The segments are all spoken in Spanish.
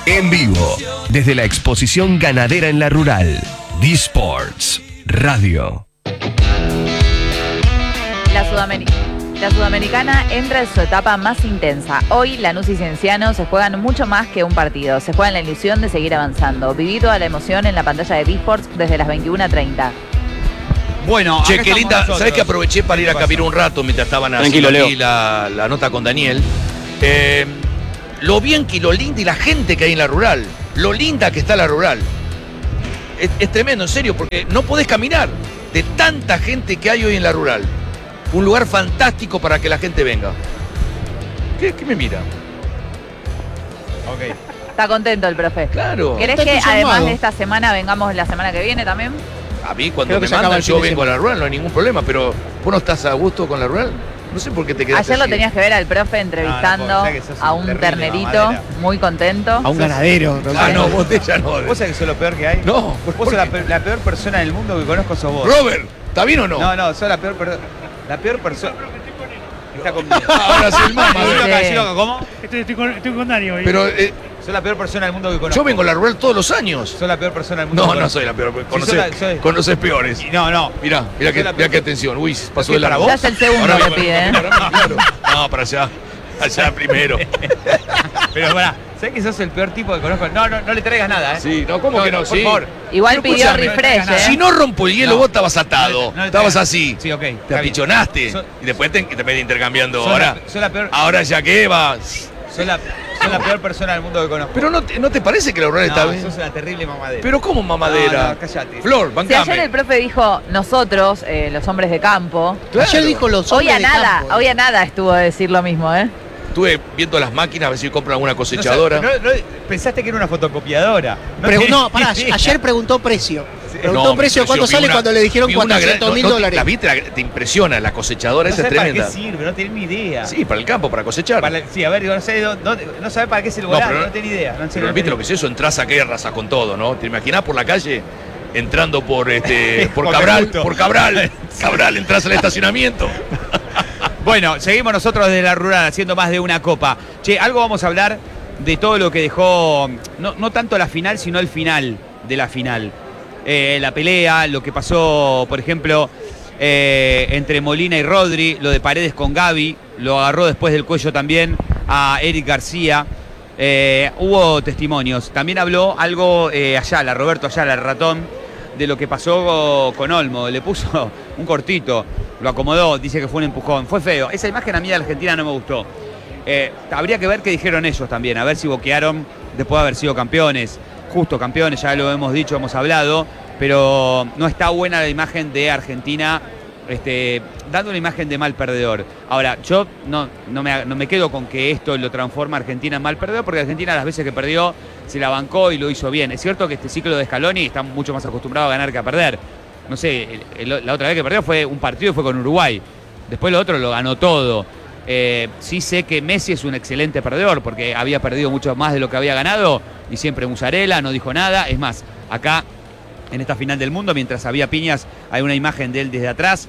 En vivo, desde la exposición ganadera en la Rural. D-Sports Radio. La Sudamericana entra en su etapa más intensa. Hoy Lanús y Cienciano se juegan mucho más que un partido. Se juegan la ilusión de seguir avanzando. Viví toda la emoción en la pantalla de D-Sports desde las 21:30. Bueno, che, qué linda. ¿Sabés que aproveché para ir a caminar un rato mientras estaban haciendo aquí la nota con Daniel? Lo bien que lo linda y la gente que hay en la Rural. Lo linda que está la Rural. Es tremendo, en serio, porque no podés caminar de tanta gente que hay hoy en la Rural. Un lugar fantástico para que la gente venga. ¿Qué me mira? Ok. Está contento el profe. Claro. ¿Querés que además de esta semana vengamos la semana que viene también? A mí cuando me mandan yo vengo a la Rural, no hay ningún problema, pero ¿vos no estás a gusto con la Rural? No sé por qué te quedaste Ayer lo así. tenías que ver al profe entrevistando a un ternerito, muy contento. A un ganadero. No, botella no. ¿Vos sabés que sos lo peor que hay? No. Vos sos la peor persona del mundo que conozco, sos vos. Robert, ¿está bien o no? No, sos la peor persona. Está conmigo. Ahora sí el mamá. ¿Cómo? Estoy con Dani hoy. Pero sos la peor persona del mundo que conozco. yo vengo a la Rural todos los años. Sos la peor persona del mundo. No soy la peor. Sí, Conoces peores. No. Mirá qué atención. Uy, pasó de para largo. Ya es el segundo que pide, ¿eh? Claro. No, para allá. Allá primero. Pero pará, ¿sabés que sos el peor tipo que conozco? No le traigas nada, ¿eh? Sí, no, ¿cómo que no? Por Sí. favor. Igual Pero pidió escúchame, refresh, ¿eh? Si no rompo el hielo, No. vos estabas atado. No le estabas traigas. así. Sí, ok. Te apichonaste. Y después te ves intercambiando. Ahora, Sos la peor. ahora ya que vas. Sos la peor persona del mundo que conozco. Pero no te parece que la Rural está bien. Sos una terrible mamadera. Pero ¿cómo mamadera? No, cállate. Flor, Si bancame. ayer el profe dijo nosotros, los hombres de campo, Claro. Ayer dijo los hoy hombres a de nada, campo. hoy a nada estuvo a decir lo mismo, ¿eh? Estuve viendo las máquinas a ver si compro alguna cosechadora. Pensaste que era una fotocopiadora. No, pará, ayer preguntó precio. Preguntó No, precio, ¿cuánto vi sale una- cuando le dijeron vi una gran- $400.000? ¿La viste? Te impresiona la cosechadora, No esa es sabés para tremenda. qué sirve, no tenés ni idea. Sí, para el campo, para cosechar. Sí, a ver, no sabés para qué se lo volante, no tenés ni idea. Pero viste lo que es eso, entras a que raza con todo, ¿no? ¿Te imaginás por la calle entrando por Por Cabral? Caputo. Por Cabral. Cabral, entras al estacionamiento. Bueno, seguimos nosotros desde la Rural haciendo más de una copa. Che, algo vamos a hablar de todo lo que dejó, no tanto la final, sino el final de la final. La pelea, lo que pasó, por ejemplo, entre Molina y Rodri, lo de Paredes con Gaby, lo agarró después del cuello también a Eric García. Hubo testimonios. También habló algo Ayala, Roberto Ayala, el ratón, de lo que pasó con Olmo. Le puso un cortito, lo acomodó, dice que fue un empujón. Fue feo. Esa imagen a mí de Argentina no me gustó. Habría que ver qué dijeron ellos también, a ver si boquearon después de haber sido campeones. Justo campeones, ya lo hemos dicho, hemos hablado, pero no está buena la imagen de Argentina, dando una imagen de mal perdedor. Ahora, yo no me quedo con que esto lo transforma a Argentina en mal perdedor, porque Argentina las veces que perdió se la bancó y lo hizo bien. Es cierto que este ciclo de Scaloni está mucho más acostumbrado a ganar que a perder. No sé, la otra vez que perdió fue un partido y fue con Uruguay. Después lo otro lo ganó todo. Sí sé que Messi es un excelente perdedor, porque había perdido mucho más de lo que había ganado, y siempre Musarela no dijo nada. Es más, acá en esta final del mundo, mientras había piñas, hay una imagen de él desde atrás,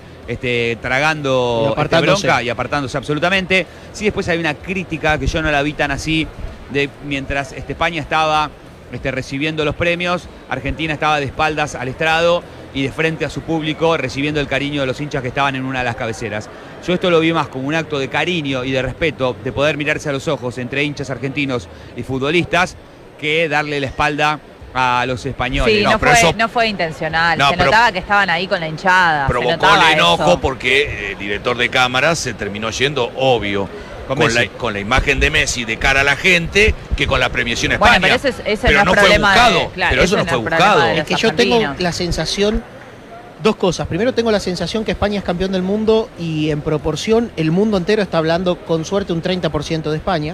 tragando bronca y apartándose absolutamente. Sí, después hay una crítica que yo no la vi tan así, de mientras España estaba recibiendo los premios, Argentina estaba de espaldas al estrado y de frente a su público recibiendo el cariño de los hinchas que estaban en una de las cabeceras. Yo esto lo vi más como un acto de cariño y de respeto, de poder mirarse a los ojos entre hinchas argentinos y futbolistas, que darle la espalda a los españoles. Sí, no fue intencional. No, se notaba que estaban ahí con la hinchada. Provocó el enojo porque el director de cámaras se terminó yendo, obvio, con la imagen de Messi de cara a la gente, que con la premiación a España. Bueno, pero ese pero no fue problema buscado. claro, pero eso no fue buscado. Es que yo tengo la sensación, dos cosas. Primero, tengo la sensación que España es campeón del mundo y en proporción el mundo entero está hablando con suerte un 30% de España.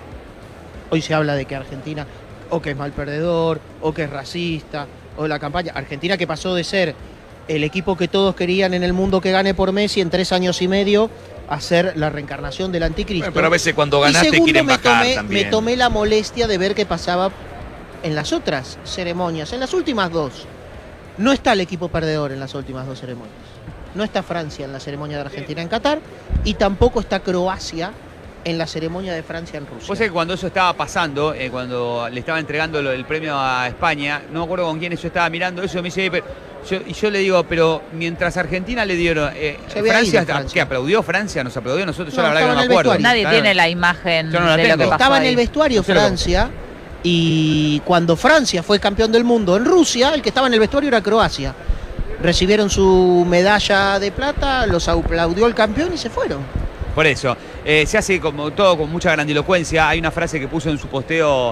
Hoy se habla de que Argentina o que es mal perdedor, o que es racista, o la campaña. Argentina, que pasó de ser el equipo que todos querían en el mundo que gane por Messi en 3 años y medio a ser la reencarnación del anticristo. Bueno, pero a veces cuando ganaste segundo, quieren bajar también. me tomé la molestia de ver qué pasaba en las otras ceremonias, en las últimas dos. No está el equipo perdedor en las últimas dos ceremonias. No está Francia en la ceremonia de Argentina en Qatar y tampoco está Croacia en la ceremonia de Francia en Rusia. Vos sabés que cuando eso estaba pasando, cuando le estaba entregando el premio a España, no me acuerdo con quién yo estaba mirando eso, me dice, yo le digo, pero mientras Argentina le dieron, Francia, ¿qué aplaudió Francia? ¿Nos aplaudió nosotros? Yo la verdad que no me acuerdo. Nadie tiene la imagen de lo que pasó. Estaba en el vestuario Francia, y cuando Francia fue campeón del mundo en Rusia, el que estaba en el vestuario era Croacia. Recibieron su medalla de plata, los aplaudió el campeón y se fueron. Por eso, se hace como todo con mucha grandilocuencia. Hay una frase que puso en su posteo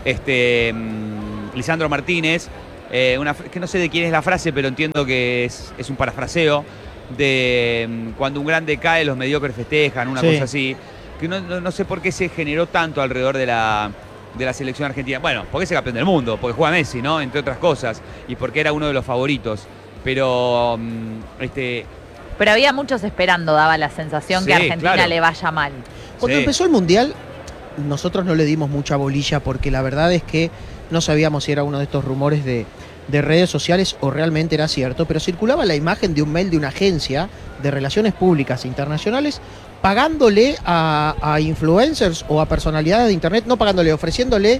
Lisandro Martínez, que no sé de quién es la frase, pero entiendo que es un parafraseo, de cuando un grande cae, los mediocres festejan, una cosa así, que no sé por qué se generó tanto alrededor de la selección argentina. Bueno, porque es el campeón del mundo, porque juega Messi, ¿no? Entre otras cosas, y porque era uno de los favoritos. Pero Pero había muchos esperando, daba la sensación que a Argentina le vaya mal. Cuando empezó el Mundial, nosotros no le dimos mucha bolilla porque la verdad es que no sabíamos si era uno de estos rumores de redes sociales o realmente era cierto, pero circulaba la imagen de un mail de una agencia de relaciones públicas internacionales pagándole a influencers o a personalidades de internet, no pagándole, ofreciéndole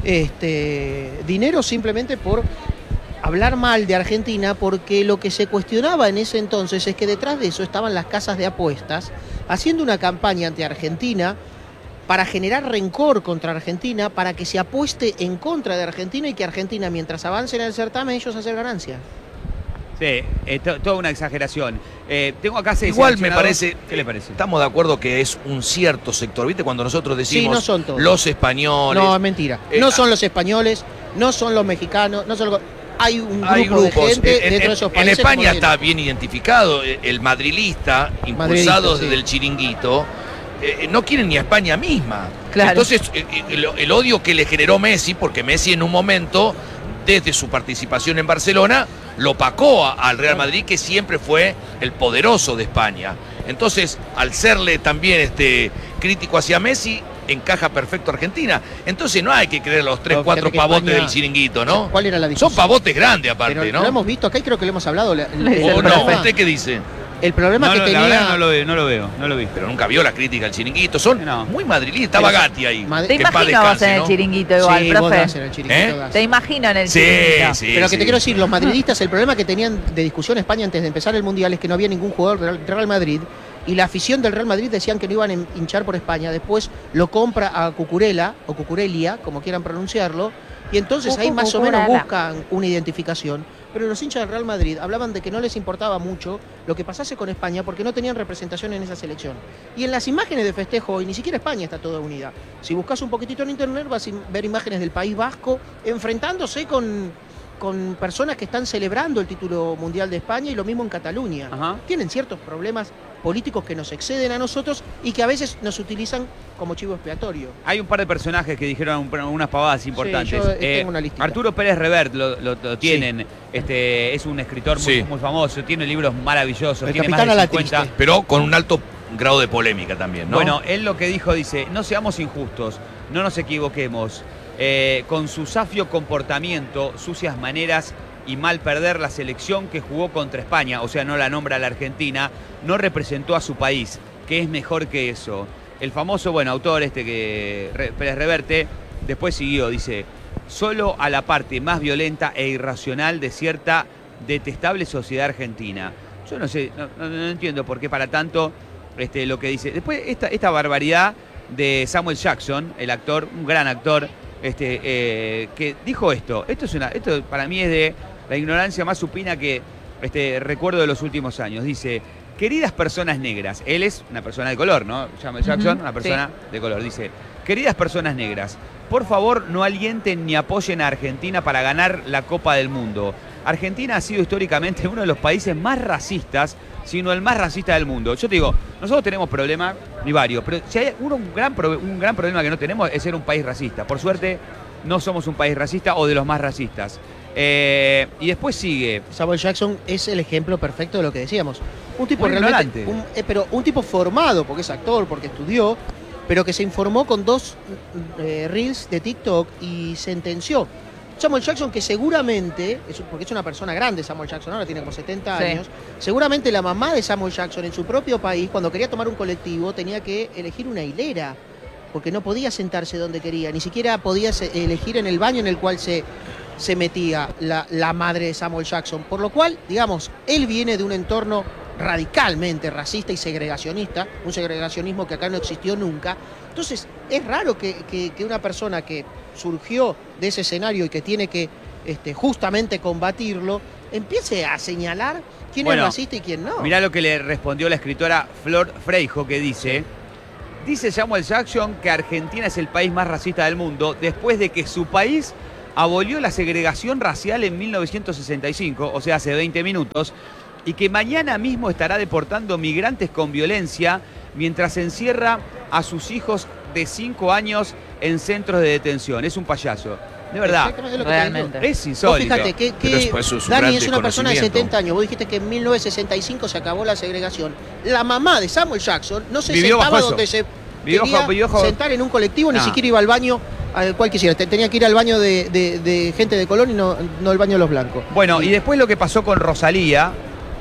dinero simplemente por hablar mal de Argentina, porque lo que se cuestionaba en ese entonces es que detrás de eso estaban las casas de apuestas haciendo una campaña ante Argentina para generar rencor contra Argentina, para que se apueste en contra de Argentina y que Argentina, mientras avance en el certamen, ellos hacen ganancia. Sí, toda una exageración. Tengo acá igual me parece, ¿qué le parece? Estamos de acuerdo que es un cierto sector, ¿viste? Cuando nosotros decimos no son todos. Los españoles. No, es mentira. No son los españoles, no son los mexicanos, no son los... Hay un grupo de gente dentro de esos países. En España está bien identificado el madrilista, impulsado desde el chiringuito. No quieren ni a España misma. Claro. Entonces, el odio que le generó Messi, porque Messi en un momento, desde su participación en Barcelona, lo opacó al Real Madrid, que siempre fue el poderoso de España. Entonces, al serle también crítico hacia Messi, encaja perfecto Argentina. Entonces no hay que creer los 3, 4 pavotes del chiringuito, ¿no? ¿Cuál era la discusión? Son pavotes grandes aparte, pero ¿no? Lo hemos visto acá y creo que lo hemos hablado. ¿O no? ¿Usted qué dice? El problema que tenía... La verdad no lo veo, no lo vi. Pero nunca vio la crítica al chiringuito. Son muy madrilistas. Estaba Gatti ahí. Te imagino vos en el chiringuito igual, profe. Vos das en el chiringuito, Te imagino en el chiringuito. Sí, pero que te quiero decir, los madridistas, el problema que tenían de discusión España antes de empezar el Mundial es que no había ningún jugador del Real Madrid, y la afición del Real Madrid decían que no iban a hinchar por España. Después lo compra a Cucurella, o Cucurelia, como quieran pronunciarlo, y entonces ahí más o menos buscan una identificación. Pero los hinchas del Real Madrid hablaban de que no les importaba mucho lo que pasase con España porque no tenían representación en esa selección. Y en las imágenes de festejo, y ni siquiera España está toda unida. Si buscas un poquitito en internet vas a ver imágenes del País Vasco enfrentándose con personas que están celebrando el título mundial de España, y lo mismo en Cataluña. Tienen ciertos problemas políticos que nos exceden a nosotros y que a veces nos utilizan como chivo expiatorio. Hay un par de personajes que dijeron unas pavadas importantes. Sí, yo tengo una listita. Arturo Pérez Revert lo tienen. Es un escritor muy famoso, tiene libros maravillosos, El tiene Capitán más de a la 50. Triste. Pero con un alto grado de polémica también, ¿no? Bueno, él lo que dijo, dice, no seamos injustos, no nos equivoquemos. Con su safio comportamiento, sucias maneras y mal perder, la selección que jugó contra España, o sea, no la nombra a la Argentina, no representó a su país, que es mejor que eso. El famoso, autor Pérez Reverte, después siguió, dice, solo a la parte más violenta e irracional de cierta detestable sociedad argentina. Yo no sé, no entiendo por qué para tanto lo que dice. Después esta barbaridad de Samuel Jackson, el actor, un gran actor, que dijo esto. Esto para mí es de la ignorancia más supina que recuerdo de los últimos años. Dice, queridas personas negras, él es una persona de color, ¿no? Samuel Jackson, una persona de color. Dice, queridas personas negras, por favor no alienten ni apoyen a Argentina para ganar la Copa del Mundo. Argentina ha sido históricamente uno de los países más racistas, sino el más racista del mundo. Yo te digo, nosotros tenemos problemas, ni varios, pero si hay un gran problema que no tenemos es ser un país racista. Por suerte, no somos un país racista o de los más racistas. Y después sigue. Samuel Jackson es el ejemplo perfecto de lo que decíamos. Un tipo Muy realmente, pero un tipo formado, porque es actor, porque estudió, pero que se informó con 2 reels de TikTok y sentenció. Samuel Jackson, que seguramente, porque es una persona grande Samuel Jackson, ahora tiene como 70 Sí. años, seguramente la mamá de Samuel Jackson en su propio país, cuando quería tomar un colectivo, tenía que elegir una hilera, porque no podía sentarse donde quería, ni siquiera podía elegir en el baño en el cual se metía la madre de Samuel Jackson. Por lo cual, digamos, él viene de un entorno radicalmente racista y segregacionista, un segregacionismo que acá no existió nunca. Entonces, es raro que una persona que surgió de ese escenario y que tiene que justamente combatirlo, empiece a señalar quién es racista y quién no. Mirá lo que le respondió la escritora Flor Freijo, que dice Samuel Jackson que Argentina es el país más racista del mundo después de que su país abolió la segregación racial en 1965, o sea, hace 20 minutos, y que mañana mismo estará deportando migrantes con violencia mientras encierra a sus hijos de 5 años en centros de detención. Es un payaso. De verdad. Exactamente lo que Realmente. te digo. Es insólito. Vos fíjate Pero eso es un Dani gran es una persona de desconocimiento. 70 años. Vos dijiste que en 1965 se acabó la segregación. La mamá de Samuel Jackson no se Vivió sentaba bajo eso. donde se Vivió quería bajo- sentar en un colectivo, ni Nah. siquiera iba al baño al cual quisiera. Tenía que ir al baño de gente de color y no el baño de los blancos. Bueno, y después lo que pasó con Rosalía,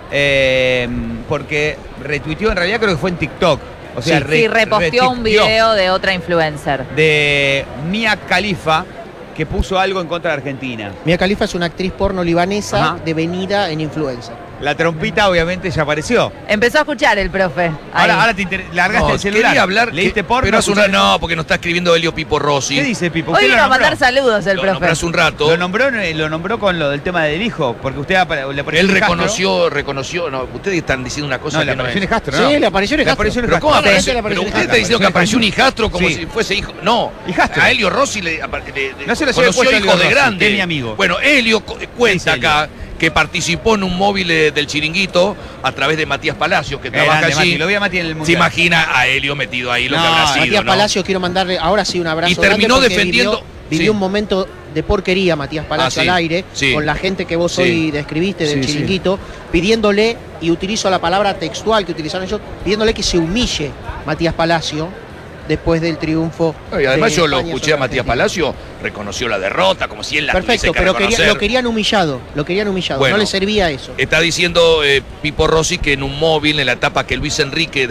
porque retuiteó, en realidad creo que fue en TikTok. O sea, Sí, reposteó un retuiteó video de otra influencer. de Mia Khalifa que puso algo en contra de Argentina. Mia Khalifa es una actriz porno libanesa Ajá. devenida en influencer. La trompita obviamente ya apareció. Empezó a escuchar el profe. Ahí. Ahora largaste No, el celular. quería hablar. ¿Leíste porno? Pero hace un ¿Escuchaste? no, porque nos está escribiendo Helio Pipo Rossi. ¿Qué dice Pipo? Hoy ¿Usted lo vino a nombró? mandar saludos el Lo profe. nombró hace un rato. Lo nombró con lo del tema del hijo, porque usted le pareció Él un hijastro. reconoció. No, ustedes están diciendo una cosa No, le que no apareció un es. hijastro, Sí, ¿no? le apareció un Le hijastro. apareció un Pero ¿cómo hijastro. aparece? le apareció Pero un usted hijastro. está diciendo que apareció un hijastro como Sí. si fuese hijo. No. Hijastro. A Helio Rossi le No se lo lleve conoció puesto a hijo Helio de Rossi, grande. que es mi amigo. Bueno, Helio cuenta Helio? acá que participó en un móvil del Chiringuito a través de Matías Palacios, que trabaja Grande, allí. Mati, lo vi a Mati en el Se mundial. imagina a Helio metido ahí lo No, que habrá sido, Matías ¿no? Palacio, quiero mandarle ahora sí un abrazo. Y terminó grande porque defendiendo- Vivió sí. un momento de porquería, Matías Palacio, Ah, sí, al aire, sí. con la gente que vos Sí. hoy describiste del Sí, sí. Chiringuito, pidiéndole, y utilizo la palabra textual que utilizaron ellos, pidiéndole que se humille Matías Palacio después del triunfo. Y además de yo lo España escuché a sobre Matías Argentina. Palacio, reconoció la derrota, como si él la Perfecto, tuviese que pero reconocer. lo querían humillado, Bueno. no le servía eso. Está diciendo Pipo Rossi que en un móvil, en la etapa que Luis Enrique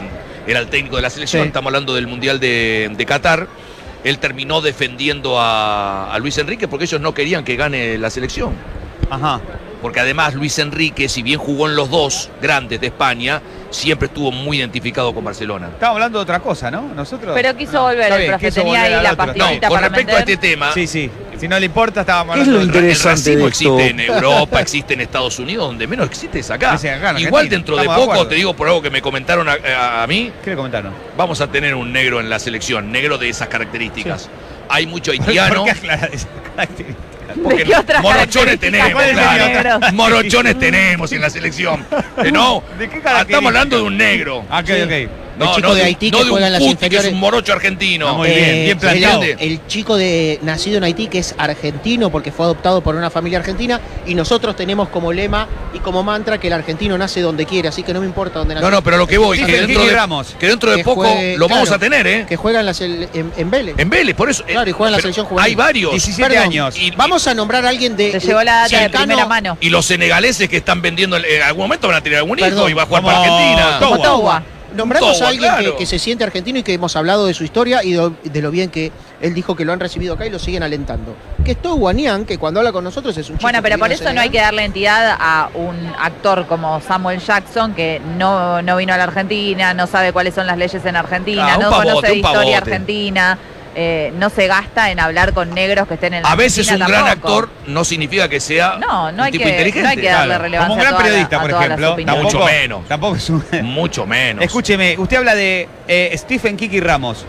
era el técnico de la selección, Sí. estamos hablando del Mundial de Qatar, él terminó defendiendo a Luis Enrique porque ellos no querían que gane la selección. Ajá. Porque además Luis Enrique, si bien jugó en los dos grandes de España, siempre estuvo muy identificado con Barcelona. Estamos hablando de otra cosa, ¿no? Nosotros. Pero quiso No, volver está el bien, profe, quiso tenía volver ahí al la otro. pastillita. No, con para respecto a meter. este tema, Sí, sí. Si no le importa, estábamos ¿Qué es hablando lo de otra- el interesante racismo de esto? existe en Europa, existe en Estados Unidos, donde menos existe es acá. Sí, acá en Igual Argentina, dentro de estamos de poco, acuerdo. te digo por algo que me comentaron a mí, ¿Qué le comentaron? vamos a tener un negro en la selección, negro de esas características. Hay mucho haitiano. ¿Por qué aclara esa característica? Porque ¿De qué otras morochones características tenemos, pueden ser claro. negros? Morochones tenemos en la selección. No, ¿De qué características? estamos hablando de un negro. Ah, ok, Sí. ok. El chico de Haití no que de juega un en las puti, que es inferiores. un morocho argentino. Ah, muy bien, bien plantado. El chico nacido en Haití, que es argentino porque fue adoptado por una familia argentina, y nosotros tenemos como lema y como mantra que el argentino nace donde quiere, así que no me importa dónde nace. No, pero lo que voy, Sí, que pero dentro Kiki de, Ramos. que dentro de Que poco juegue, lo vamos claro, a tener, ¿eh? Que juega en Vélez. En Vélez, por eso. Claro, y juega en la pero selección juvenil. Hay varios. 17 Perdón, años. Y- Vamos a nombrar a alguien de. Te llegó la data de cercano- primera mano. Y los senegaleses que están vendiendo, en algún momento van a tener algún hijo Perdón, y va a jugar como para Argentina. Towa. Towa. Nombramos Towa, a alguien claro. que se siente argentino y que hemos hablado de su historia y de lo bien que él dijo que lo han recibido acá y lo siguen alentando. Que es Towa Niang, que cuando habla con nosotros es un chico. Bueno, pero que por vino eso de no hay que Senegal. darle entidad a un actor como Samuel Jackson, que no vino a la Argentina, no sabe cuáles son las leyes en Argentina, Ah, un no pavote, conoce de un pavote. historia argentina, no se gasta en hablar con negros que estén en la A veces un Argentina gran tampoco. actor no significa que sea No un hay tipo que, inteligente. no hay que darle Claro. relevancia Como un gran a toda la- periodista, a por todas ejemplo. las opiniones. Mucho menos. Tampoco es un. Mucho menos. Escúcheme, usted habla de Stephen Kiki Ramos,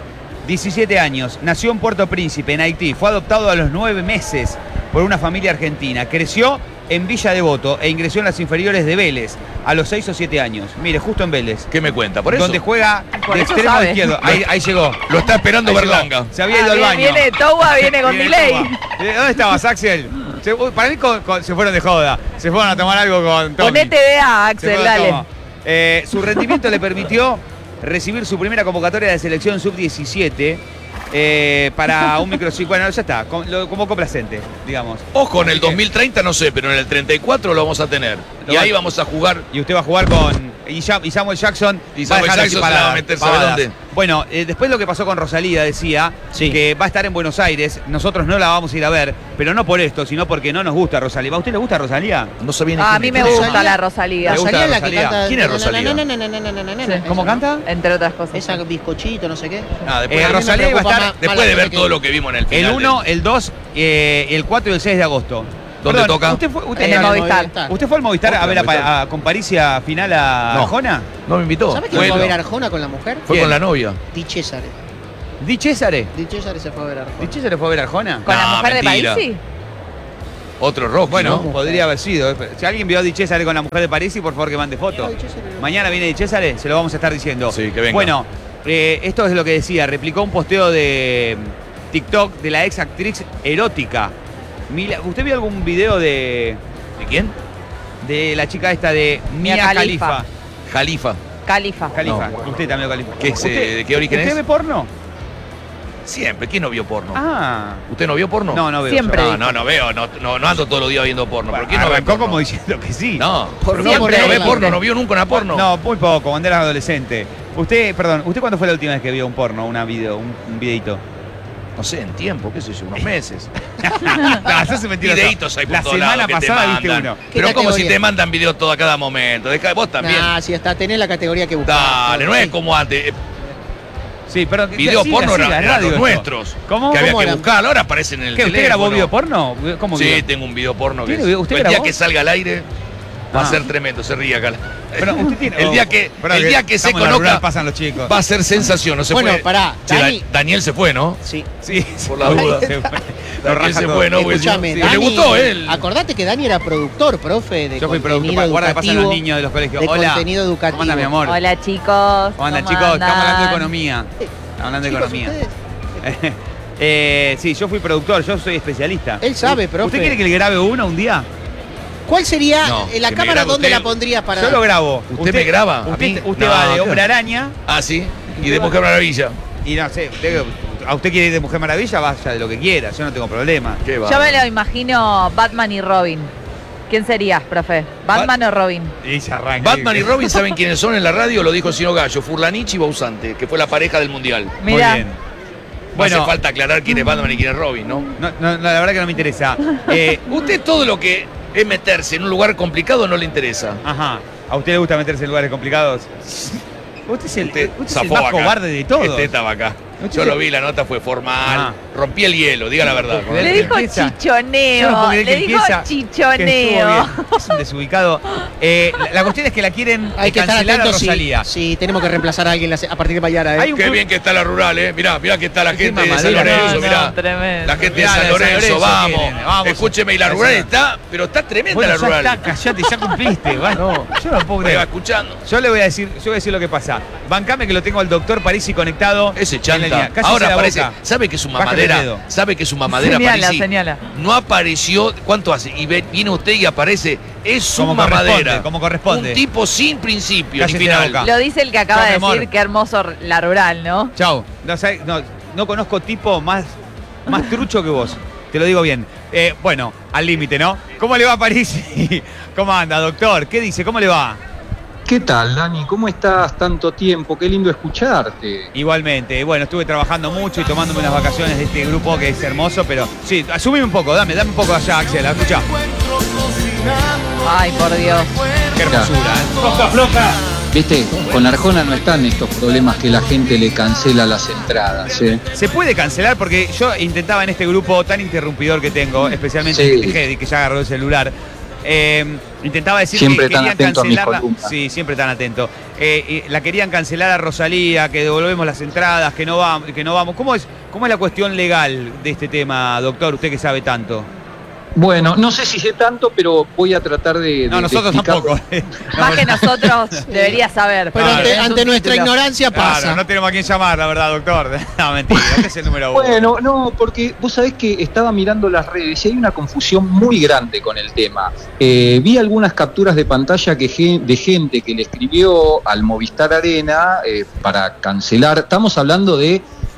17 años, nació en Puerto Príncipe, en Haití, fue adoptado a los 9 meses por una familia argentina, creció en Villa Devoto e ingresó en las inferiores de Vélez a los 6 o 7 años. Mire, justo en Vélez, ¿Qué me cuenta? Por eso donde juega Por de eso extremo sabe. izquierdo. Ahí llegó. lo está esperando Ahí llegó. Berlanga. Se había ido al baño. Viene Towa, viene con delay. ¿Dónde estabas, Axel? Para mí se fueron de joda. Se fueron a tomar algo con Tommy. Ponete de a Se Axel, fueron, dale. toma. Su rendimiento le permitió recibir su primera convocatoria de selección sub-17 para un microchip. Bueno, ya está, como complacente, digamos. Ojo, en el 2030 no sé, pero en el 34 lo vamos a tener. Y ahí vamos a jugar. Y usted va a jugar con... Y Samuel Jackson. Y Samuel Jackson se la va a meter, ¿sabe dónde? Bueno, después lo que pasó con Rosalía, decía que va a estar en Buenos Aires. Nosotros no la vamos a ir a ver, pero no por esto, sino porque no nos gusta Rosalía. ¿A usted le gusta Rosalía? No sabía ni A mí me gusta la Rosalía. ¿Le gusta Rosalía es la que Rosalía? canta. ¿Quién es Rosalía? ¿Cómo canta? Entre otras cosas. Esa bizcochito, no sé qué. Después, Rosalía iba a estar después de ver todo lo que vimos en el final. El 1, el 2, el 4 y el 6 de agosto. ¿Dónde toca? En el Movistar. ¿Usted fue al Movistar a ver con Parisia final a No. Arjona? No me invitó. ¿Sabes quién fue a ver a Arjona con la mujer? Fue ¿Quién? con la novia. Di Césare. ¿Di Césare? Di Césare se fue a ver a Arjona. ¿Di Césare fue a ver a Arjona? ¿Con la No, mujer mentira. de Parisi? Otro rock, Bueno, ¿no? podría haber sido. Si alguien vio a Di Césare con la mujer de Parisi, por favor que mande foto. Di Césare. Mañana viene Di Césare, se lo vamos a estar diciendo. Sí, que venga. Bueno, esto es lo que decía. Replicó un posteo de TikTok de la ex actriz erótica. ¿Usted vio algún video de quién? de la chica esta de Mia Mia Khalifa? Khalifa. Khalifa. Khalifa. No. Usted también Khalifa. ¿Qué es, de qué origen ¿Usted es? ve porno? Siempre. ¿Quién no vio porno? Ah. ¿Usted no vio porno? No, no veo. Siempre. yo. No veo. No ando todos los días viendo porno. ¿Pero quién no ve Arrancó porno? como diciendo que sí. No. Por ¿Pero favor, no ve siempre. porno? ¿No vio nunca una porno? No, muy poco, cuando era adolescente. ¿Usted cuándo fue la última vez que vio un porno, un videito? No sé, en tiempo, qué sé yo, unos meses. No, eso se mentiroso. Videitos hay por La todos semana lados que te pasada viste mandan. uno. ¿Qué Pero como si categoría? te mandan videos todo a cada momento. Vos también. Nah, si hasta tenés la categoría que buscás. Dale, no es como antes. Sí, pero Video siga, porno siga, eran radio los esto. nuestros. ¿Cómo? Que había ¿Cómo que eran? buscar. Ahora aparecen en el ¿Qué, usted teléfono. grabó video porno? ¿Cómo Sí, video? tengo un video porno que ¿Tiene video? ¿Usted el día grabó? que salga al aire va a Ah. ser tremendo, se ríe acá. Pero usted tiene... El día que se estamos en la rural, conozca pasan los chicos. va a ser sensación, no se Bueno, puede. pará, Che, Dani- Daniel se fue, ¿no? Sí. Sí, Por la duda. Se fue. Lo Daniel raja se todo. fue, ¿no? Porque Escúchame, sí, Dani, le gustó él. Acordate que Dani era productor, profe, de Yo fui contenido productor. Guarda que pasan los educativo. niños de los colegios. de Hola. contenido educativo. ¿Cómo anda, mi amor? Hola, chicos. ¿Cómo andan, ¿Cómo chicos? Estamos hablando de andan? economía. Estamos hablando de Chicos, economía. ustedes- Sí, yo fui productor, yo soy especialista. Él sabe, profe. ¿Usted quiere que le grabe uno un día? ¿Cuál sería No, la que me cámara? grabe ¿Dónde usted. la pondrías para...? Yo lo grabo. ¿Usted me graba? ¿A Usted, mí? usted No, va de claro. Hombre Araña Ah, sí. Y de Mujer Maravilla. y no sé, a usted quiere ir de Mujer Maravilla, vaya de lo que quiera, yo no tengo problema. Qué va. Yo me lo imagino Batman y Robin. ¿Quién serías, profe? ¿Batman o Robin? Y se arranca. Batman y Robin, ¿saben quiénes son en la radio? Lo dijo Sino Gallo, Furlanich y Bausante, que fue la pareja del Mundial. Muy Mirá. bien. No hace Bueno, falta aclarar quién es Batman y quién es Robin, ¿no? no, la verdad que no me interesa. Usted todo lo que es meterse en un lugar complicado no le interesa. Ajá. ¿A usted le gusta meterse en lugares complicados? Usted es el Zafó más acá. cobarde de todos. Este estaba acá. Usted Yo se- lo vi, la nota fue formal. Ah. Rompí el hielo, diga la verdad. puedo Le creer. dijo Empieza. Yo no puedo chichoneo. creer que Le dijo empieza, que chichoneo. estuvo bien. Es un desubicado. La cuestión es que la quieren Hay que estar cancelar a atentos. Rosalía. Sí, tenemos que reemplazar a alguien a partir de mañana. Hay un Qué club- bien que está la rural, Mirá que está la Qué gente de San mamadera. Lorenzo, No, mirá. no, tremendo. La gente de Mirá, San la de San Lorenzo, Lorenzo vamos. quieren, vamos. Escúcheme, y la rural está, pero está tremenda Bueno, la ya rural. está, callate, ya cumpliste. Va. No, yo no puedo Me va creer. escuchando. Yo le voy a decir lo que pasa. Bancame que lo tengo al doctor Parisi conectado. Ese en la chanta. línea. Cállese Ahora la aparece. boca. ¿Sabe que su Bájale el mamadera? dedo. ¿Sabe que su mamadera Señala, Parisi señala. no apareció? ¿Cuánto hace? Y viene usted y aparece. Es su Como mamadera. corresponde, como corresponde. Un tipo sin principio ni Cállese la final. boca. Lo dice el que acaba Chao, de mi amor. decir qué hermoso la rural, ¿no? Chau. No conozco tipo más trucho que vos. Te lo digo bien. Bueno, al límite, ¿no? ¿Cómo le va a Parisi? ¿Cómo anda, doctor? ¿Qué dice? ¿Cómo le va? ¿Qué tal, Dani? ¿Cómo estás? Tanto tiempo, qué lindo escucharte. Igualmente, bueno, estuve trabajando mucho y tomándome unas vacaciones de este grupo que es hermoso, pero sí, asumime un poco, dame un poco allá, Axel, escucha. Ay, por Dios. Qué hermosura, Viste, con Arjona no están estos problemas que la gente le cancela las entradas, ¿eh? Se puede cancelar porque yo intentaba en este grupo tan interrumpidor que tengo, especialmente Sí. Hedy, que ya agarró el celular, intentaba decir Siempre que tan querían atento a mis cancelarla. columnas. Sí, siempre tan atento. La querían cancelar a Rosalía, que devolvemos las entradas, que no vamos. ¿Cómo es la cuestión legal de este tema, doctor? Usted que sabe tanto. Bueno, no sé si sé tanto, pero voy a tratar de No, nosotros explicar. tampoco. Más que nosotros deberías saber. Pero Claro. ante nuestra ignorancia pasa. Claro, no tenemos a quién llamar, la verdad, doctor. No, mentira, este es el número uno. Bueno, no, porque vos sabés que estaba mirando las redes y hay una confusión muy grande con el tema. Vi algunas capturas de pantalla de gente que le escribió al Movistar Arena para cancelar. Estamos hablando de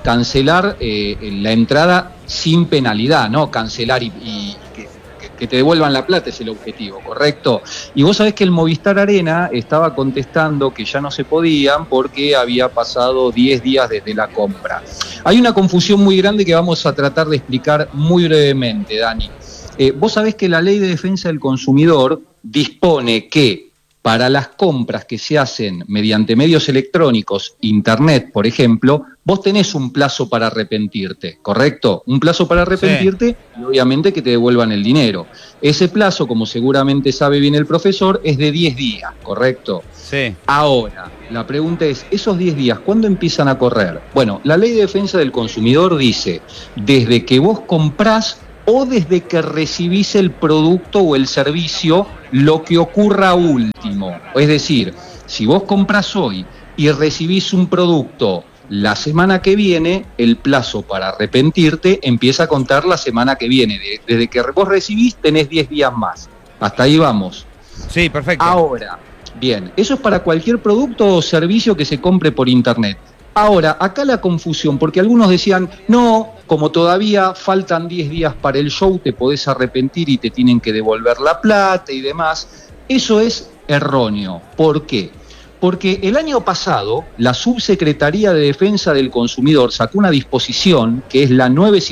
cancelar la entrada sin penalidad, ¿no? Cancelar y que te devuelvan la plata es el objetivo, ¿correcto? Y vos sabés que el Movistar Arena estaba contestando que ya no se podían porque había pasado 10 días desde la compra. Hay una confusión muy grande que vamos a tratar de explicar muy brevemente, Dani. Vos sabés que la Ley de Defensa del Consumidor dispone que para las compras que se hacen mediante medios electrónicos, internet, por ejemplo, vos tenés un plazo para arrepentirte, ¿correcto? Un plazo para arrepentirte y obviamente que te devuelvan el dinero. Ese plazo, como seguramente sabe bien el profesor, es de 10 días, ¿correcto? Sí. Ahora, la pregunta es, ¿esos 10 días cuándo empiezan a correr? Bueno, la Ley de Defensa del Consumidor dice, desde que vos comprás o desde que recibís el producto o el servicio, lo que ocurra último. Es decir, si vos comprás hoy y recibís un producto la semana que viene, el plazo para arrepentirte empieza a contar la semana que viene. Desde que vos recibís tenés 10 días más. Hasta ahí vamos. Sí, perfecto. Ahora, bien, eso es para cualquier producto o servicio que se compre por internet. Ahora, acá la confusión, porque algunos decían, no, como todavía faltan 10 días para el show, te podés arrepentir y te tienen que devolver la plata y demás. Eso es erróneo. ¿Por qué? Porque el año pasado la Subsecretaría de Defensa del Consumidor sacó una disposición, que es la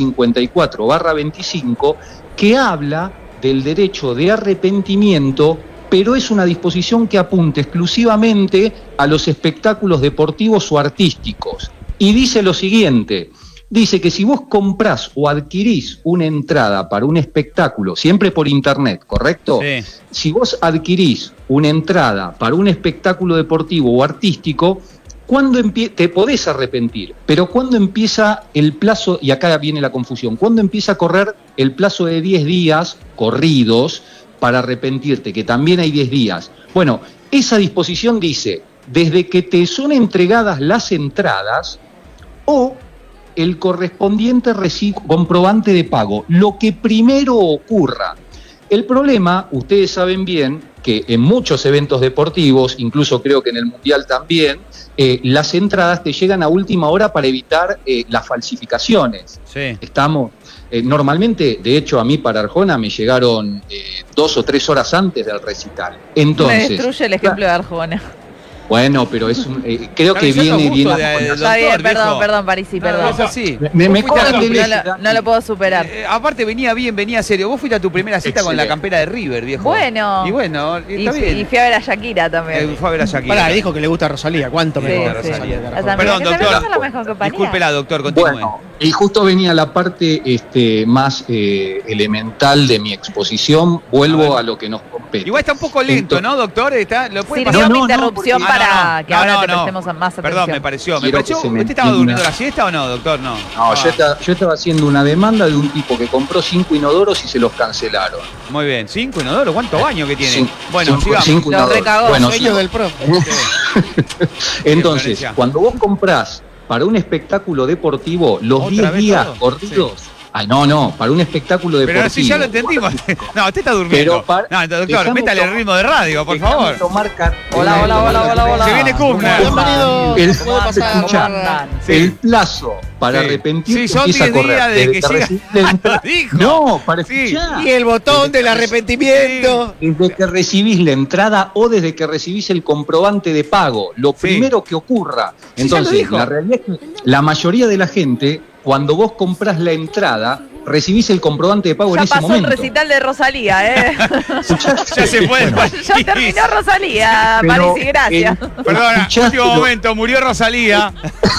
954/25, que habla del derecho de arrepentimiento, pero es una disposición que apunta exclusivamente a los espectáculos deportivos o artísticos. Y dice lo siguiente, dice que si vos comprás o adquirís una entrada para un espectáculo, siempre por internet, ¿correcto? Sí. Si vos adquirís una entrada para un espectáculo deportivo o artístico, te podés arrepentir, pero ¿cuándo empieza el plazo? Y acá viene la confusión. ¿Cuándo empieza a correr el plazo de 10 días corridos para arrepentirte, que también hay 10 días? Bueno, esa disposición dice, desde que te son entregadas las entradas o el correspondiente comprobante de pago, lo que primero ocurra. El problema, ustedes saben bien, que en muchos eventos deportivos, incluso creo que en el Mundial también, las entradas te llegan a última hora para evitar las falsificaciones. Sí. Estamos... normalmente, de hecho, a mí para Arjona me llegaron 2 o 3 horas antes del recital. Entonces, me destruye el ejemplo de Arjona. Bueno, pero es creo que viene bien. Está bien, perdón, Parisi, perdón. Es así. Me corren de lejos. No lo puedo superar. Aparte venía bien, venía serio. Vos fuiste a tu primera cita con la campera de River, viejo. Bueno. Y bueno, está bien. Y fui a ver a Shakira también. Fue a ver a Shakira. Pará, dijo que le gusta a Rosalía. ¿Cuánto me gusta a Rosalía? Carajo. Perdón, doctor. Discúlpela, Discúlpela, doctor, continúe. Bueno, y justo venía la parte más elemental de mi exposición. Vuelvo a lo que nos compete. Igual está un poco lento, ¿no, doctor? ¿Lo puede Sirvió pasar? mi interrupción para que ahora te prestemos más atención. Perdón, me pareció. ¿Usted entienda. estaba durmiendo la siesta o no, doctor? No. No, yo estaba haciendo una demanda de un tipo que compró 5 inodoros y se los cancelaron. Muy bien. ¿5 inodoros? ¿Cuántos baños que tiene? Cinco- Bueno, cinco- sigamos. cinco Los inodoros. recagó, Bueno, Sueño del profe. entonces, Florencia. cuando vos comprás para un espectáculo deportivo los ¿Otra 10 vez días todo? corridos... Ay, no, para un espectáculo deportivo. Pero si ya lo entendimos. No, usted está durmiendo. No, doctor, Déjame métale el tomar- ritmo de radio, por déjame favor. tomar Hola. Se viene Kubner. Bienvenido. El- ¿Puede pasar? escuchá, Sí. el plazo para Sí. arrepentirse Sí, son empieza a 10 días correr desde desde que que llega- recibís la entrada. Lo dijo. No, para Sí. escuchar. Y el botón del arrepentimiento. Desde que recibís la entrada o desde que recibís el comprobante de pago, lo primero que ocurra. Sí, ya lo Entonces, dijo. la realidad es que la mayoría de la gente, cuando vos comprás la entrada, recibís el comprobante de pago Ya en ese pasó momento. el recital de Rosalía, Ya se puede. Ya terminó Rosalía, Pero, Parisi, gracias. Perdona, escuchaste último lo- momento, murió Rosalía.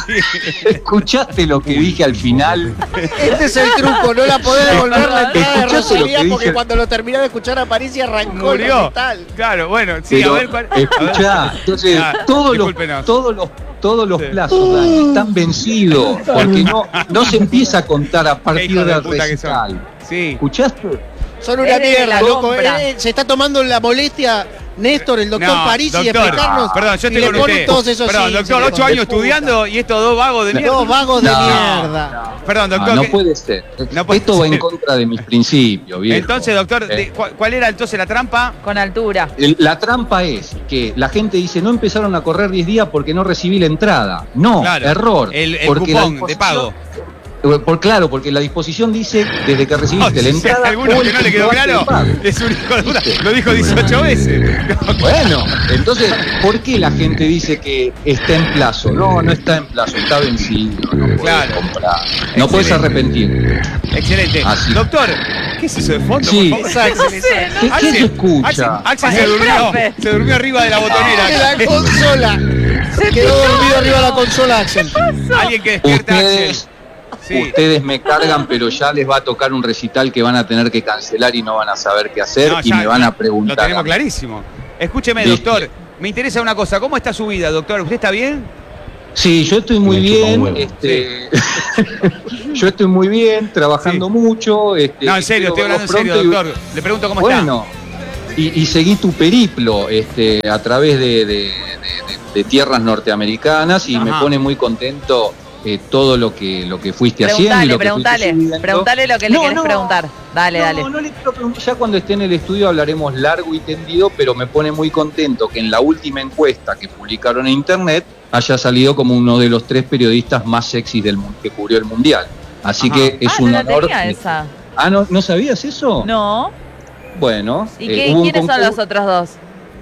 ¿Escuchaste lo que dije al final? Este es el truco, no la podés devolver la entrada de ¿Escuchaste lo Rosalía que porque dije? cuando lo terminó de escuchar a París y arrancó el Murió. recital. Claro, bueno, sí, Pero, a ver cuál. escuchá, entonces Ah, todos discúlpenos. los Sí. plazos, Dani, están vencidos, porque no se empieza a contar a Qué partir hijos de del puta que son. recital. Sí. ¿Escuchaste? Son una Es de mierda, la loco. compra. Se está tomando la molestia Néstor, el doctor París y explicarnos. Perdón, yo y estoy le con ponen usted. todos esos Perdón, signos, doctor, 8 hijo de años puta. estudiando y estos dos vagos de mierda. Dos vagos de mierda. Perdón, doctor. No ¿qué- puede ser. No puede Esto va ser. en contra de mis principios, viejo. Entonces, doctor, ¿cuál era entonces la trampa? Con altura. La trampa es que la gente dice, no empezaron a correr 10 días porque no recibí la entrada. No, Claro, error. el porque la cupón de pago. Claro, porque la disposición dice, desde que recibiste No, la si entrada... hay alguno o que el no le quedó comprobante de claro, pago. es un hijo de puta. ¿Viste? Lo dijo 18 veces. Bueno, entonces, ¿por qué la gente dice que está en plazo? No, no está en plazo, está vencido, no puedes Claro. comprar, no puedes Excelente. arrepentir. Excelente. Así. Doctor, ¿qué es eso de fondo? Sí. Por favor? ¿Qué se escucha? Axel El profe. se durmió arriba de la botonera. La consola. Quedó dormido arriba de la consola, Axel. Alguien que despierta a Axel. Ustedes, Sí. ustedes me cargan, pero ya les va a tocar un recital que van a tener que cancelar y no van a saber qué hacer No, y ya, me van a Lo preguntar. tenemos clarísimo. Escúcheme, ¿Viste? doctor. Me interesa una cosa. ¿Cómo está su vida, doctor? ¿Usted está bien? Sí, yo estoy muy Me chupa un bien, huevo. yo estoy muy bien, trabajando Sí. mucho. No, en serio, estoy hablando en serio, pronto y- doctor. Le pregunto cómo Bueno, y seguí tu periplo a través de tierras norteamericanas y me Ajá. pone muy contento todo lo que fuiste haciendo. Y lo que fuiste subiendo. Preguntale lo que le No, querés no. preguntar. Dale, dale. No le quiero preguntar, ya cuando esté en el estudio hablaremos largo y tendido, pero me pone muy contento que en la última encuesta que publicaron en internet haya salido como uno de los 3 periodistas más sexys del mundo que cubrió el mundial. Así Ajá. que es no un la honor. tenía esa. Ah, ¿no sabías eso? No. Bueno. ¿Y hubo un quiénes son concurso- los otros dos?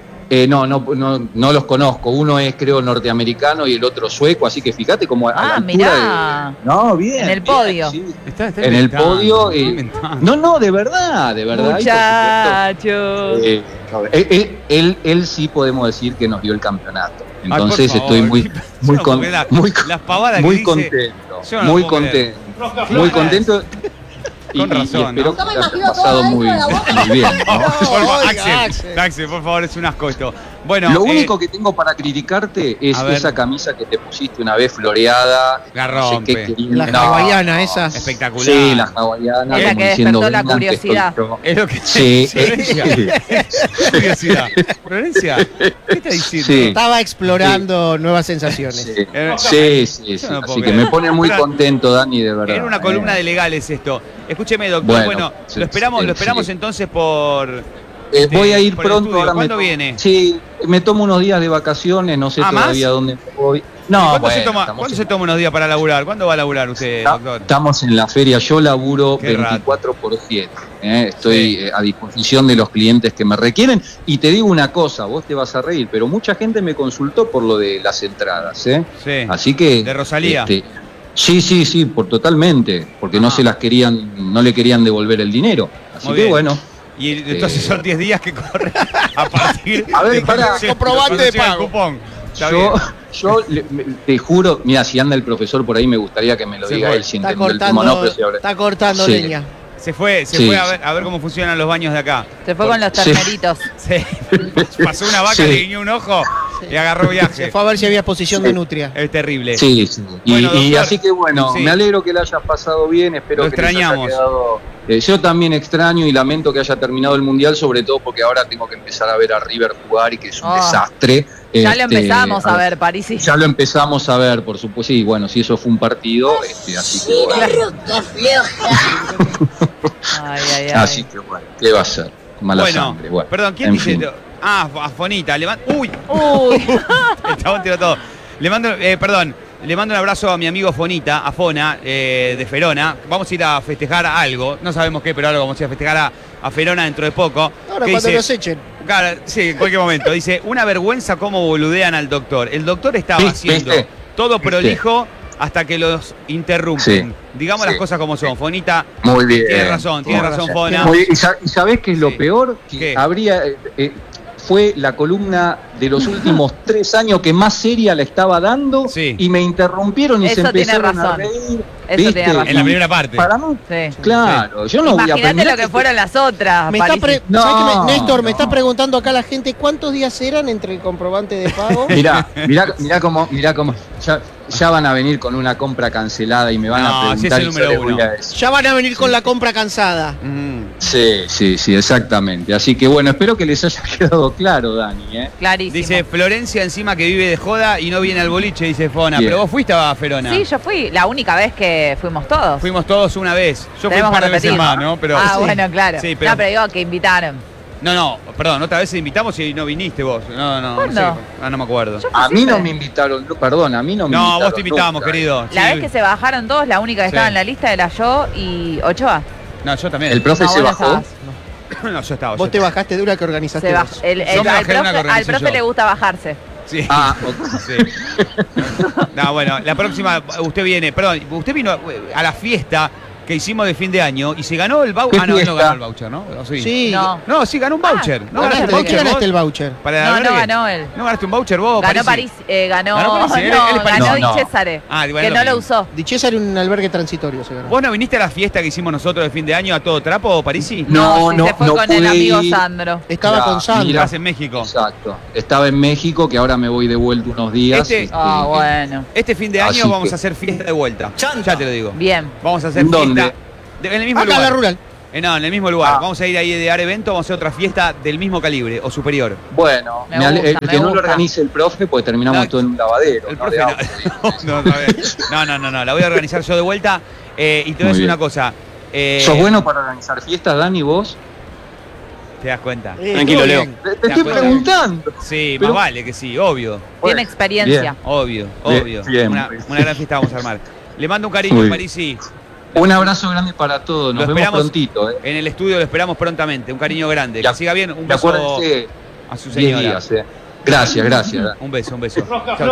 No los conozco. Uno es, creo, norteamericano y el otro sueco, así que fíjate como a la altura mirá. No, bien. En el bien, podio. sí. Está En el inventando, podio. está inventando. No, de verdad. Ahí, por Muchachos. supuesto, él sí podemos decir que nos dio el campeonato. Ay, Entonces por favor. estoy muy Yo no puedo creer las pavadas muy que dice. contento. Yo no lo Muy puedo creer. contento. Muy contento. Con razón, espero ¿no? que la haya pasado muy bien, ¿no? Por favor, Oiga, Axel, por favor, es un asco esto. Bueno, Lo único que tengo para criticarte es a ver. esa camisa que te pusiste una vez floreada. La no sé rompe. qué quería. La No. hawaiana esa. espectacular. Sí, la hawaiana. Es la como que diciendo, despertó la "Vengan, que curiosidad". estoy yo". Es lo que Sí, Florencia. Curiosidad. Florencia, ¿qué está diciendo? Sí. Estaba explorando nuevas sensaciones. Sí. Yo no puedo Así que creer. me pone muy Pero- contento, Dani, de verdad. Era una columna de legales esto. Escúcheme, doctor. Bueno, sí, lo esperamos sí. entonces por. Voy a ir por el pronto. estudio. Ahora ¿Cuándo viene? Sí, me tomo unos días de vacaciones, no sé ¿Ah, todavía más? dónde voy. ¿Y No, ¿Cuándo, bueno, se toma unos días para laburar? ¿Cuándo va a laburar usted, doctor? Estamos en la feria, yo laburo Qué 24/7. Estoy Sí. a disposición de los clientes que me requieren. Y te digo una cosa, vos te vas a reír, pero mucha gente me consultó por lo de las entradas. Sí. Así que. ¿De Rosalía? Sí, totalmente. Porque no Ajá. se las querían, no le querían devolver el dinero. Así Muy que bien. bueno. Y entonces son 10 días que corren a partir A ver, de pará. Comprobante cuando de llega el pago. cupón. Está bien. Te juro, mira, si anda el profesor por ahí, me gustaría que me lo Se diga fue. él si Está entendió el tema o no, pero si ahora- está cortando Sí. leña. Se fue Sí. a ver cómo funcionan los baños de acá. Se fue con los Sí. terneritos. Sí. Pasó una vaca, Sí. le guiñó un ojo y agarró Se viaje. fue a ver si había posición de nutria. Es terrible. Sí. Bueno, Y doctor, así que bueno, sí. me alegro que la hayas pasado bien, espero Lo que les haya extrañamos. quedado. Yo también extraño y lamento que haya terminado el Mundial, sobre todo porque ahora tengo que empezar a ver a River jugar y que es un Oh. desastre. Ya lo empezamos a ver, París. Ya lo empezamos a ver, por supuesto. Sí, bueno, si eso fue un partido, así que bueno. Ay. Así que bueno, ¿qué va a ser? Mala sangre. Bueno, perdón, ¿quién en dice? fin. A Fonita. Uy, Uy. el chabón tiró todo. Le mando un abrazo a mi amigo Fonita, a Fona, de Ferona. Vamos a ir a festejar algo, no sabemos qué, pero algo vamos a ir a festejar a Ferona dentro de poco. Ahora ¿Qué cuando dice? los echen. Claro, sí, en cualquier momento. Dice, una vergüenza cómo boludean al doctor. El doctor estaba haciendo ¿Viste? todo ¿Viste? prolijo hasta que los interrumpen. Sí, Digamos sí. las cosas como son. Fonita Muy bien. tiene razón, Fona. Oye, ¿y sabés qué es lo Sí. peor? Que ¿Qué? habría. Fue la columna de los últimos 3 años que más seria la estaba dando Sí. y me interrumpieron y se Eso tiene empezaron a razón. reír. Eso ¿viste? tiene razón. En la primera parte. Para mí, Sí. claro, yo no voy a Imagínate aprender. lo que fueron las otras. Me está París. No, ¿sabés qué Néstor, me no. está preguntando acá la gente cuántos días eran entre el comprobante de pago. Mirá cómo, ya van a venir con una compra cancelada y me van a si es preguntar el y yo número les voy uno. a decir. Ya van a venir con la compra cansada. Sí, exactamente. Así que bueno, espero que les haya quedado claro, Dani, ¿eh? Clarísimo. Dice Florencia encima que vive de joda y no viene al boliche, dice Fona. Bien. Pero vos fuiste a Ferona. Sí, yo fui. La única vez que fuimos todos. Fuimos todos una vez. Yo fui Tenemos un par que de veces repetir. más, ¿no? Pero, Ah, sí. bueno, claro. Sí, pero- No, pero digo que invitaron. No, perdón, otra vez te invitamos y no viniste vos. No ¿Cuándo? sé. No me acuerdo. Yo fui A mí siempre. no me invitaron, perdón, a mí no me No, invitaron. vos te invitamos, nunca. querido. La Sí. vez que se bajaron todos, la única que Sí. estaba en la lista era yo y Ochoa. No, yo también. El profe No, se vos no bajó. estabas. No, yo estaba. Vos te bajaste de una que organizaste Se vos. bajó. Yo me bajé de una que Al organicé profe yo. le gusta bajarse. Sí. Ah, ok. Sí. No, bueno, la próxima, usted viene, perdón, usted vino a la fiesta que hicimos de fin de año y se ganó el voucher. ¿Qué Ah, no fiesta? ganó el voucher, ¿no? ¿O sí? Sí. No. No, sí, ganó un voucher. ¿No Ganaste, ganaste el ¿de qué voucher ganaste el vos? voucher? Para el No, no albergue. ganó él. ¿No ganaste un voucher vos? Ganó Parisi? París, ganó Parisi, él es ganó Parisi. No. Di Cesare, Ah, que bueno, no lo mismo. usó. Di Cesare un albergue transitorio, se ganó. ¿Vos no viniste a la fiesta que hicimos nosotros de fin de año a todo trapo, Parisi? No, si se fue con el pude amigo ir. Sandro. Estaba Mirá, con Sandra. mira. Estás en México. Exacto. Estaba en México, que ahora me voy de vuelta unos días. Ah, bueno. Este fin de Así año vamos que- a hacer fiesta de vuelta. Ya te lo digo. Bien. Vamos a hacer ¿Dónde? fiesta en el mismo Acá en lugar. la rural. No, en el mismo lugar. Ah. Vamos a ir ahí de dar evento, vamos a hacer otra fiesta del mismo calibre o superior. Bueno, Me gusta, que me no lo gusta. organice el profe, pues terminamos No, todo en un lavadero. El ¿no? profe De no. auto. No, la voy a organizar yo de vuelta. Y te voy a Muy decir bien. una cosa. ¿Sos bueno para organizar fiestas, Dani, vos? ¿Te das cuenta? Tranquilo, Leo. Te estoy acuerdas? preguntando. Sí, Pero- más vale que sí, obvio. Tiene experiencia. bien. Obvio. Bien, una bien. gran fiesta vamos a armar. Le mando un cariño, Muy bien. Parisi. Un abrazo grande para todos. Nos Lo vemos esperamos prontito. En el estudio lo esperamos prontamente. Un cariño grande. Ya- Que siga bien. Un Y beso acuérdense, a su 10 señora. días. Gracias. Un beso. Chau,